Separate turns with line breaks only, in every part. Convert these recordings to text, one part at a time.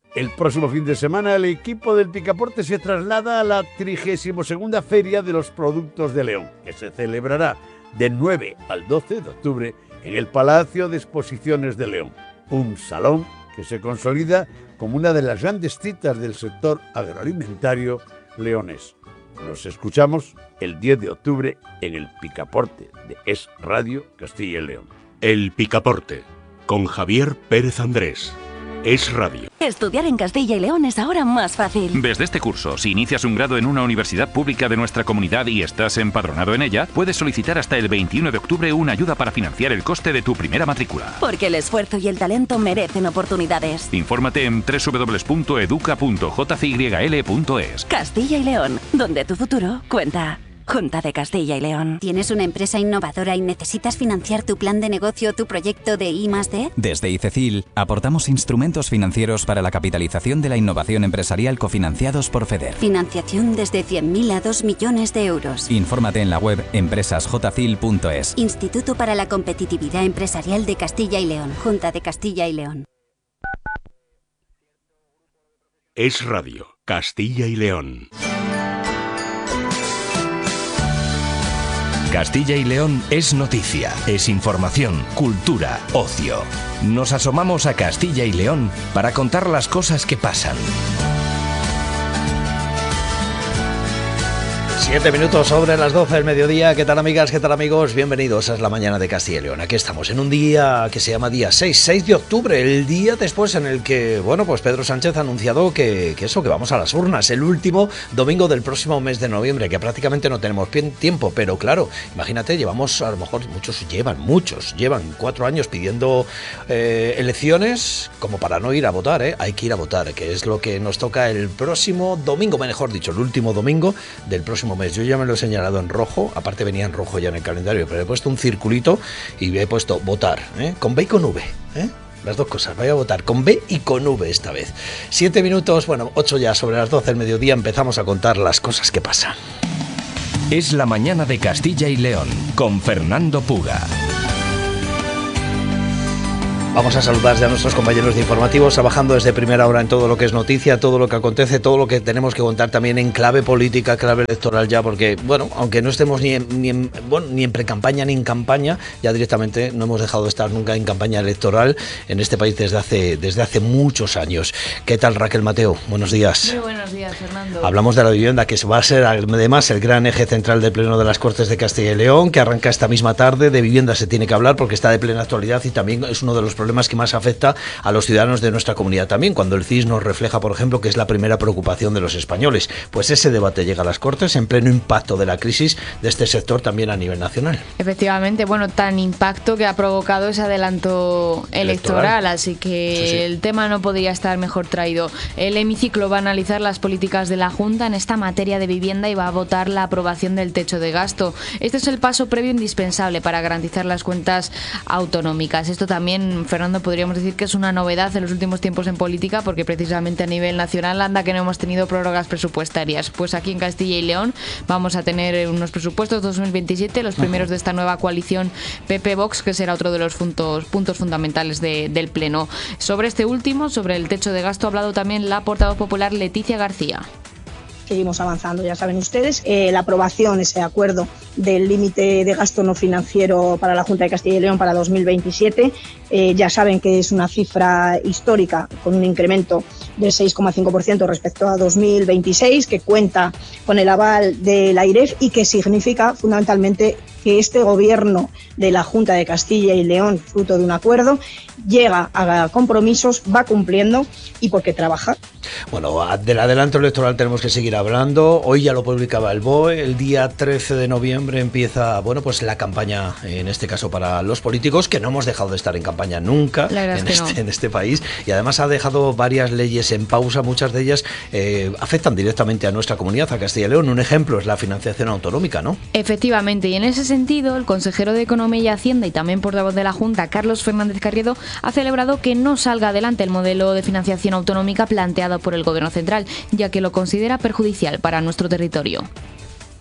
El próximo fin de semana el equipo del Picaporte se traslada a la 32ª Feria de los Productos de León, que se celebrará del 9 al 12 de octubre en el Palacio de Exposiciones de León, un salón que se consolida como una de las grandes citas del sector agroalimentario leonés. Nos escuchamos el 10 de octubre en el Picaporte de Es Radio Castilla y León.
El Picaporte, con Javier Pérez Andrés. Es Radio.
Estudiar en Castilla y León es ahora más fácil.
Desde este curso, si inicias un grado en una universidad pública de nuestra comunidad y estás empadronado en ella, puedes solicitar hasta el 21 de octubre una ayuda para financiar el coste de tu primera matrícula.
Porque el esfuerzo y el talento merecen oportunidades.
Infórmate en www.educa.jcyl.es.
Castilla y León, donde tu futuro cuenta. Junta de Castilla y León.
¿Tienes una empresa innovadora y necesitas financiar tu plan de negocio o tu proyecto de I+D?
Desde ICECIL aportamos instrumentos financieros para la capitalización de la innovación empresarial cofinanciados por FEDER.
Financiación desde 100.000 a 2 millones de euros.
Infórmate en la web empresasjcil.es.
Instituto para la Competitividad Empresarial de Castilla y León. Junta de Castilla y León.
Es Radio, Castilla y León.
Castilla y León es noticia, es información, cultura, ocio. Nos asomamos a Castilla y León para contar las cosas que pasan.
7 minutos sobre las 12 del mediodía. ¿Qué tal, amigas? ¿Qué tal, amigos? Bienvenidos a la mañana de Castilla y León. Aquí estamos en un día que se llama día 6 de octubre, el día después en el que, bueno, pues Pedro Sánchez ha anunciado que vamos a las urnas, el último domingo del próximo mes de noviembre, que prácticamente no tenemos tiempo, pero claro, imagínate, llevamos, a lo mejor muchos llevan 4 años pidiendo elecciones como para no ir a votar, hay que ir a votar, que es lo que nos toca el próximo domingo, mejor dicho, el último domingo del próximo mes. Yo ya me lo he señalado en rojo, aparte venía en rojo ya en el calendario, pero he puesto un circulito y he puesto votar, con B y con V, las dos cosas, voy a votar con B y con V esta vez. 7 minutos, 8 ya sobre las 12 del mediodía, empezamos a contar las cosas que pasan.
Es la mañana de Castilla y León, con Fernando Puga.
Vamos a saludar ya a nuestros compañeros de informativos, trabajando desde primera hora en todo lo que es noticia, todo lo que acontece, todo lo que tenemos que contar también en clave política, clave electoral ya, porque, aunque no estemos ni en precampaña ni en campaña, ya directamente no hemos dejado de estar nunca en campaña electoral en este país desde hace muchos años. ¿Qué tal, Raquel Mateo? Buenos días.
Muy buenos días, Fernando.
Hablamos de la vivienda, que va a ser además el gran eje central del Pleno de las Cortes de Castilla y León, que arranca esta misma tarde. De vivienda se tiene que hablar porque está de plena actualidad y también es uno de los problemas que más afecta a los ciudadanos de nuestra comunidad también, cuando el CIS nos refleja, por ejemplo, que es la primera preocupación de los españoles. Pues ese debate llega a las Cortes en pleno impacto de la crisis de este sector también a nivel nacional.
Efectivamente, tan impacto que ha provocado ese adelanto electoral, así que sí. El tema no podría estar mejor traído. El hemiciclo va a analizar las políticas de la Junta en esta materia de vivienda y va a votar la aprobación del techo de gasto. Este es el paso previo indispensable para garantizar las cuentas autonómicas. Esto también, Fernando, podríamos decir que es una novedad en los últimos tiempos en política, porque precisamente a nivel nacional anda que no hemos tenido prórrogas presupuestarias. Pues aquí en Castilla y León vamos a tener unos presupuestos 2027, los primeros de esta nueva coalición PP-Vox, que será otro de los puntos fundamentales del Pleno. Sobre este último, sobre el techo de gasto, ha hablado también la portavoz popular Leticia García.
Seguimos avanzando, ya saben ustedes, la aprobación, ese acuerdo del límite de gasto no financiero para la Junta de Castilla y León para 2027, ya saben que es una cifra histórica con un incremento del 6,5% respecto a 2026, que cuenta con el aval de la AIREF y que significa fundamentalmente que este gobierno de la Junta de Castilla y León, fruto de un acuerdo, llega a compromisos, va cumpliendo y porque trabaja.
Bueno, del adelanto electoral tenemos que seguir hablando. Hoy ya lo publicaba el BOE, el día 13 de noviembre empieza, pues la campaña, en este caso para los políticos, que no hemos dejado de estar en campaña nunca en este país, y además ha dejado varias leyes en pausa, muchas de ellas afectan directamente a nuestra comunidad, a Castilla y León. Un ejemplo es la financiación autonómica, ¿no?
Efectivamente, y en ese sentido, el consejero de Economía y Hacienda y también portavoz de la Junta, Carlos Fernández Carriedo, ha celebrado que no salga adelante el modelo de financiación autonómica planteado por el Gobierno central, ya que lo considera perjudicial para nuestro territorio.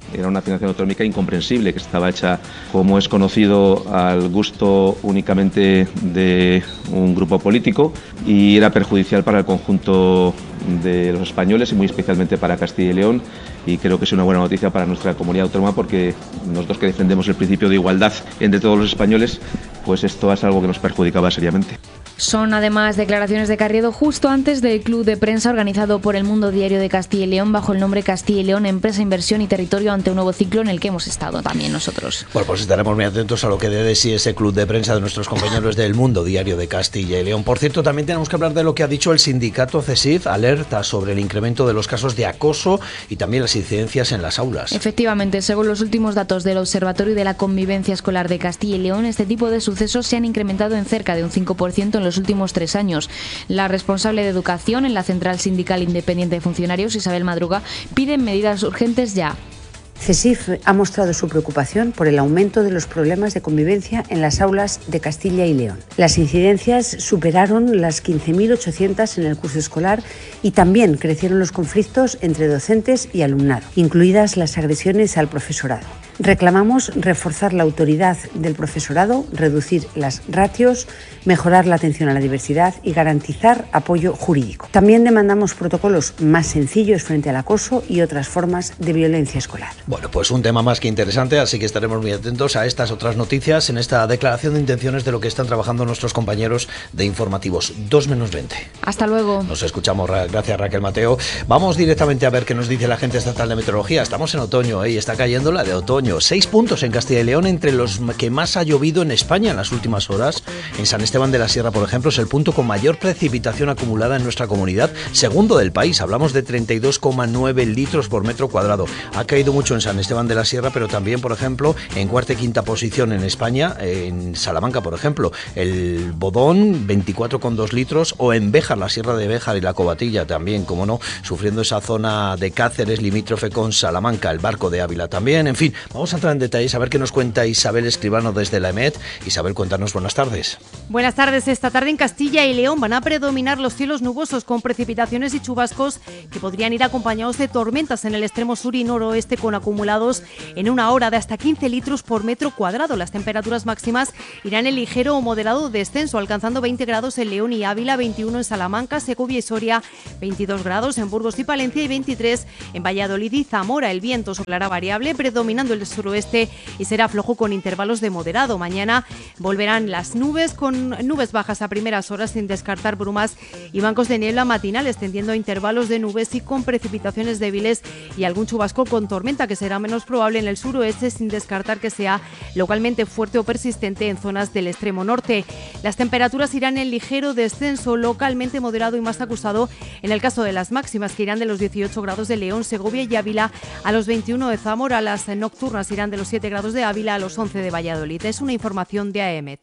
Era una financiación autonómica incomprensible, que estaba hecha, como es conocido, al gusto únicamente de un grupo político y era perjudicial para el conjunto de los españoles y muy especialmente para Castilla y León, y creo que es una buena noticia para nuestra comunidad autónoma porque nosotros que defendemos el principio de igualdad entre todos los españoles, pues esto es algo que nos perjudicaba seriamente.
Son además declaraciones de Carriedo justo antes del club de prensa organizado por El Mundo Diario de Castilla y León bajo el nombre Castilla y León, Empresa, Inversión y Territorio ante un nuevo ciclo en el que hemos estado también nosotros.
Bueno, pues estaremos muy atentos a lo que dé de sí ese club de prensa de nuestros compañeros del Mundo Diario de Castilla y León. Por cierto, también tenemos que hablar de lo que ha dicho el sindicato CESIF, alerta sobre el incremento de los casos de acoso y también las incidencias en las aulas.
Efectivamente, según los últimos datos del Observatorio de la Convivencia Escolar de Castilla y León, este tipo de sucesos se han incrementado en cerca de un 5% en los últimos 3 años. La responsable de Educación en la Central Sindical Independiente de Funcionarios, Isabel Madruga, pide medidas urgentes ya.
CESIF ha mostrado su preocupación por el aumento de los problemas de convivencia en las aulas de Castilla y León. Las incidencias superaron las 15.800 en el curso escolar y también crecieron los conflictos entre docentes y alumnado, incluidas las agresiones al profesorado. Reclamamos reforzar la autoridad del profesorado, reducir las ratios, mejorar la atención a la diversidad y garantizar apoyo jurídico. También demandamos protocolos más sencillos frente al acoso y otras formas de violencia escolar.
Bueno, pues un tema más que interesante, así que estaremos muy atentos a estas otras noticias en esta declaración de intenciones de lo que están trabajando nuestros compañeros de informativos 2-20.
Hasta luego.
Nos escuchamos, gracias Raquel Mateo. Vamos directamente a ver qué nos dice la Agencia Estatal de Meteorología. Estamos en otoño y está cayendo la de otoño. 6 puntos en Castilla y León, entre los que más ha llovido en España en las últimas horas. En San Esteban de la Sierra, por ejemplo, es el punto con mayor precipitación acumulada en nuestra comunidad, segundo del país. Hablamos de 32,9 litros por metro cuadrado. Ha caído mucho en San Esteban de la Sierra, pero también, por ejemplo, en cuarta y quinta posición en España, en Salamanca, por ejemplo, el Bodón, 24,2 litros, o en Béjar, la Sierra de Béjar y la Cobatilla también, como no, sufriendo esa zona de Cáceres, limítrofe con Salamanca, el Barco de Ávila también. En fin, vamos a entrar en detalles a ver qué nos cuenta Isabel Escribano desde la EMET. Isabel, cuéntanos, buenas tardes.
Buenas tardes. Esta tarde en Castilla y León van a predominar los cielos nubosos con precipitaciones y chubascos que podrían ir acompañados de tormentas en el extremo sur y noroeste con acumulados en una hora de hasta 15 litros por metro cuadrado. Las temperaturas máximas irán en ligero o moderado descenso, alcanzando 20 grados en León y Ávila, 21 en Salamanca, Segovia y Soria, 22 grados en Burgos y Palencia y 23 en Valladolid y Zamora. El viento soplará variable, predominando el suroeste y será flojo con intervalos de moderado. Mañana volverán las nubes con nubes bajas a primeras horas sin descartar brumas y bancos de niebla matinales, tendiendo a intervalos de nubes y con precipitaciones débiles y algún chubasco con tormenta que será menos probable en el suroeste, sin descartar que sea localmente fuerte o persistente en zonas del extremo norte. Las temperaturas irán en ligero descenso, localmente moderado y más acusado en el caso de las máximas, que irán de los 18 grados de León, Segovia y Ávila a los 21 de Zamora. Las nocturnas irán de los 7 grados de Ávila a los 11 de Valladolid. Es una información de AEMET.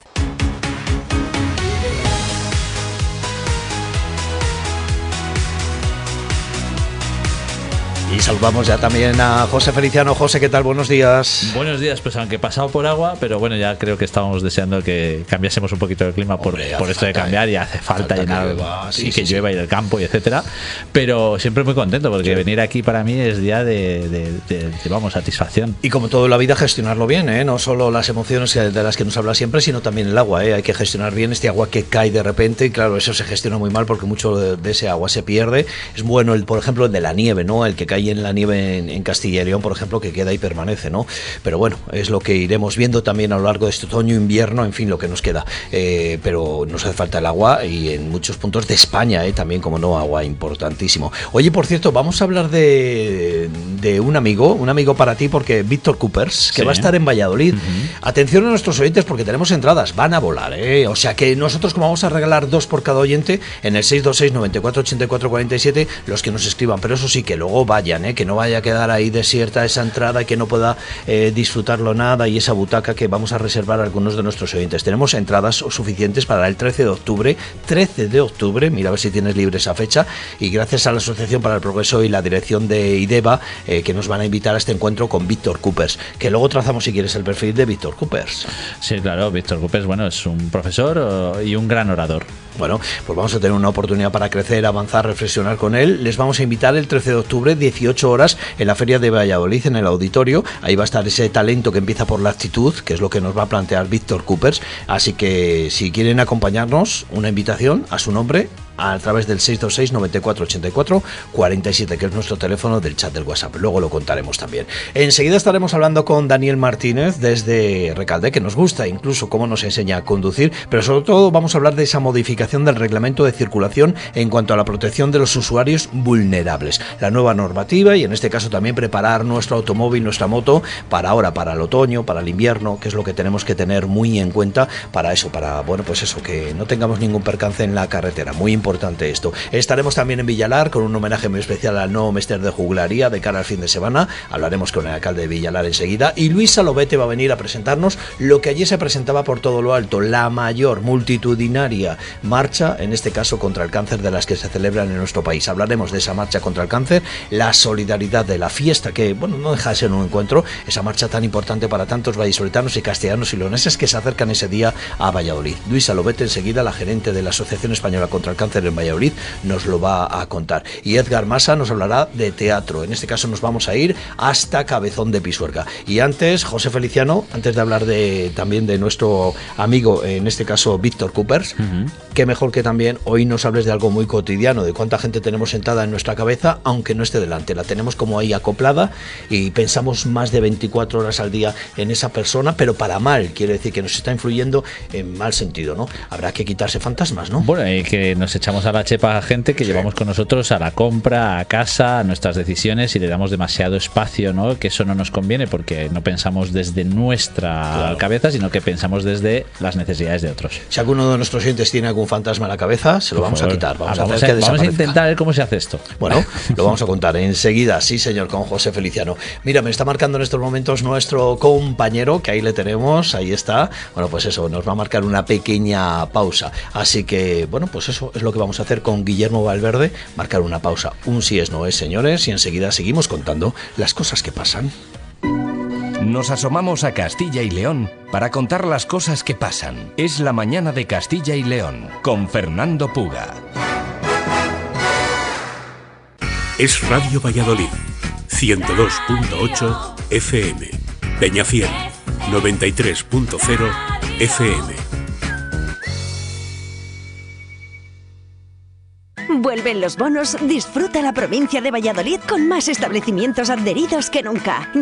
Y saludamos ya también a José Feliciano. José, ¿qué tal? Buenos días.
Buenos días, pues aunque he pasado por agua, pero bueno, ya creo que estábamos deseando que cambiásemos un poquito el clima por esto de cambiar, y hace falta llenar que llueva y del campo y etcétera. Pero siempre muy contento porque venir aquí para mí es día de satisfacción.
Y como todo en la vida, gestionarlo bien, ¿eh? No solo las emociones de las que nos habla siempre, sino también el agua, ¿eh? Hay que gestionar bien este agua que cae de repente, y claro, eso se gestiona muy mal porque mucho de ese agua se pierde. Es bueno, por ejemplo, el de la nieve, ¿no? El que cae en la nieve en Castilla y León, por ejemplo, que queda y permanece, ¿no? Pero bueno, es lo que iremos viendo también a lo largo de este otoño, invierno, en fin, lo que nos queda. Pero nos hace falta el agua, y en muchos puntos de España, también, como no, agua importantísimo. Oye, por cierto, vamos a hablar de un amigo para ti, porque Víctor Coopers, que va a estar en Valladolid. Atención a nuestros oyentes, porque tenemos entradas, van a volar, o sea que nosotros, como vamos a regalar 2 por cada oyente, en el 626 94 84 47, los que nos escriban, pero eso sí, que luego vayan, que no vaya a quedar ahí desierta esa entrada y que no pueda disfrutarlo nada, y esa butaca que vamos a reservar a algunos de nuestros oyentes. Tenemos entradas suficientes para el 13 de octubre, mira a ver si tienes libre esa fecha, y gracias a la Asociación para el Progreso y la dirección de IDEVA, que nos van a invitar a este encuentro con Víctor Coopers, que luego trazamos, si quieres, el perfil de Víctor Coopers.
Sí, claro, Víctor Coopers, bueno, es un profesor y un gran orador.
Bueno, pues vamos a tener una oportunidad para crecer, avanzar, reflexionar con él. Les vamos a invitar el 13 de octubre, 18 horas, en la Feria de Valladolid, en el auditorio. Ahí va a estar ese talento que empieza por la actitud, que es lo que nos va a plantear Víctor Coopers. Así que si quieren acompañarnos, una invitación a su nombre a través del 626 94 84 47, que es nuestro teléfono del chat del WhatsApp. Luego lo contaremos también. Enseguida estaremos hablando con Daniel Martínez desde Recalde, que nos gusta incluso cómo nos enseña a conducir, pero sobre todo vamos a hablar de esa modificación del reglamento de circulación en cuanto a la protección de los usuarios vulnerables. La nueva normativa y en este caso también preparar nuestro automóvil, nuestra moto para ahora, para el otoño, para el invierno, que es lo que tenemos que tener muy en cuenta para eso, para, bueno, pues eso, que no tengamos ningún percance en la carretera. Muy importante esto. Estaremos también en Villalar con un homenaje muy especial al nuevo Mester de Juglaría de cara al fin de semana. Hablaremos con el alcalde de Villalar enseguida y Luis Salobete va a venir a presentarnos lo que allí se presentaba por todo lo alto, la mayor multitudinaria marcha, en este caso contra el cáncer, de las que se celebran en nuestro país. Hablaremos de esa marcha contra el cáncer, la solidaridad de la fiesta, que bueno, no deja de ser un encuentro, esa marcha tan importante para tantos vallisoletanos y castellanos y leoneses que se acercan ese día a Valladolid. Luis Salobete enseguida, la gerente de la Asociación Española contra el Cáncer en Valladolid, nos lo va a contar. Y Edgar Masa nos hablará de teatro. En este caso nos vamos a ir hasta Cabezón de Pisuerga. Y antes, José Feliciano, antes de hablar también de nuestro amigo, en este caso Víctor Coopers, qué mejor que también hoy nos hables de algo muy cotidiano, de cuánta gente tenemos sentada en nuestra cabeza, aunque no esté delante. La tenemos como ahí acoplada y pensamos más de 24 horas al día en esa persona, pero para mal, quiere decir que nos está influyendo en mal sentido, ¿no? Habrá que quitarse fantasmas, ¿no?
Bueno, y que nos echamos a la chepa a gente que llevamos con nosotros a la compra, a casa, a nuestras decisiones y le damos demasiado espacio, ¿no? Que eso no nos conviene porque no pensamos desde nuestra cabeza, sino que pensamos desde las necesidades de otros.
Si alguno de nuestros oyentes tiene algún fantasma en la cabeza, se lo vamos a quitar. Vamos
a intentar ver cómo se hace esto.
Bueno, lo vamos a contar enseguida, sí señor, con José Feliciano. Mira, me está marcando en estos momentos nuestro compañero, que ahí le tenemos, ahí está. Bueno, pues eso, nos va a marcar una pequeña pausa. Así que, bueno, pues eso es lo que vamos a hacer con Guillermo Valverde, marcar una pausa. Un sí es no es, señores, y enseguida seguimos contando las cosas que pasan.
Nos asomamos a Castilla y León para contar las cosas que pasan. Es la mañana de Castilla y León, con Fernando Puga.
Es Radio Valladolid, 102.8 FM. Peñafiel, 93.0 FM.
Vuelven los bonos, disfruta la provincia de Valladolid con más establecimientos adheridos que nunca.